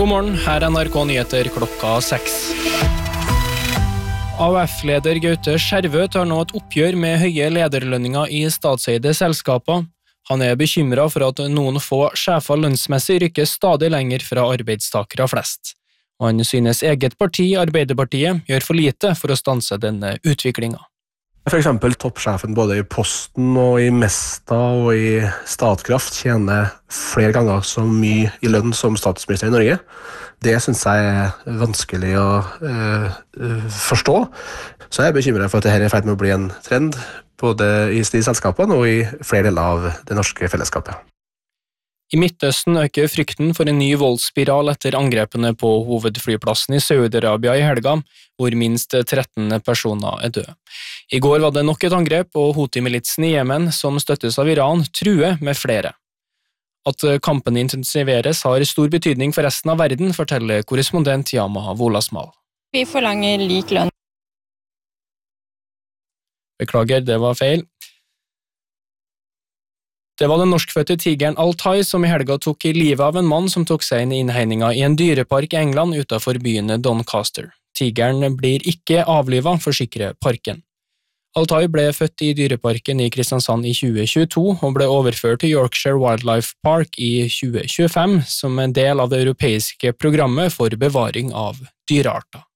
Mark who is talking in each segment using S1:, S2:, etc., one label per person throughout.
S1: God morgen, her NRK Nyheter klokka 6. AUF-leder Gaute Skjervø tar nå et oppgjør med høye lederlønninger i statseide selskaper. Han bekymret for at noen få sjefer lønnsmessig rykker stadig lenger fra arbeidstakere flest. Og han synes eget parti, Arbeiderpartiet, gjør for lite for å stanse denne utviklingen.
S2: For eksempel toppsjefen både i Posten og i Mesta og i Statkraft tjener flere ganger så mye i lønn som statsminister i Norge. Det synes jeg er vanskelig å forstå. Så jeg er bekymret for at dette er i ferd med å bli en trend både i de selskapene og i flere deler av det norske fellesskapet.
S1: I Midtøsten øker frykten for en ny voldsspiral etter angrepene på hovedflyplassen i Saudi-Arabia i helga, hvor minst 13 personer er døde. I går var det nok et angrep, og Houthi-militsen i Jemen, som støttes av Iran, truer med flere. At kampen intensiveres har stor betydning for resten av verden, forteller korrespondent Yama Wolasmal.
S3: Vi forlanger lik lønn.
S1: Beklager, det var feil. Det var den norskfødte tigeren Altai som i helga tok livet av en mann som tok seg inn i innhegninga i en dyrepark i England utenfor byen Doncaster. Tigeren blir ikke avlivet, forsikrer parken. Altai ble født i dyreparken i Kristiansand i 2022 og ble overført til Yorkshire Wildlife Park i 2025 som en del av det europeiske programmet for bevaring av dyrearter.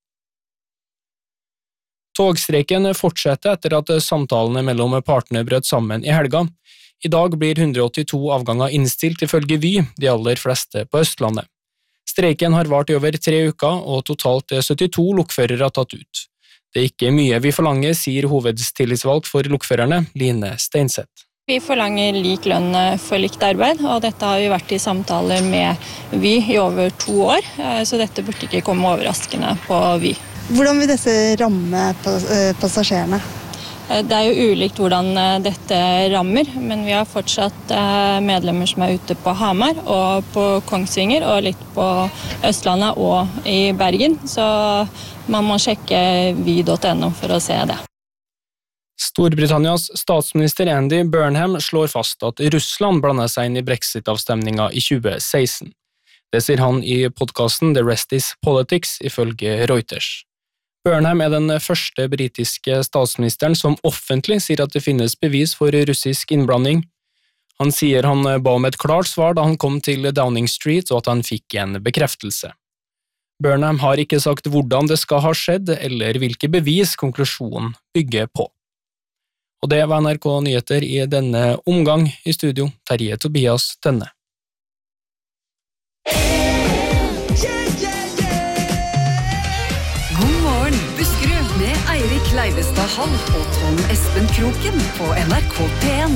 S1: Togstreiken fortsetter etter at samtalene mellom partene brøt sammen i helga. I dag blir 182 avganger innstilt ifølge Vy, de aller fleste på Østlandet. Streiken har vart i over 3 uker, og totalt 72 lokførere tatt ut. Det er ikke mye vi forlanger, sier hovedstillitsvalgt for lokførerne, Line Steinseth.
S3: Vi forlanger lik lønn for likt arbeid, og dette har vi vært i samtaler med Vy i over 2 år, så dette burde ikke komme overraskende på Vy.
S4: Hvordan vil disse ramme passasjerene?
S3: Det er jo ulikt hvordan dette rammer, men vi har fortsatt medlemmer som er ute på Hamar og på Kongsvinger og litt på Østlandet og i Bergen, så man må sjekke vy.no for å se det.
S1: Storbritannias statsminister Andy Burnham slår fast at Russland blandet seg inn i Brexit-avstemningen i 2016. Det sier han i podcasten The Rest is Politics, ifølge Reuters. Burnham er den første britiske statsministeren som offentlig sier at det finnes bevis for russisk innblanding. Han sier han ba om et klart svar da han kom til Downing Street og at han fikk en bekreftelse. Burnham har ikke sagt hvordan det skal ha skjedd eller hvilke bevis konklusjonen bygger på. Og det var NRK Nyheter i denne omgang. I studio, Terje Tobias Tønne.
S5: Eirik Leivestad Hall og Tom Espen Kroken på NRK P1.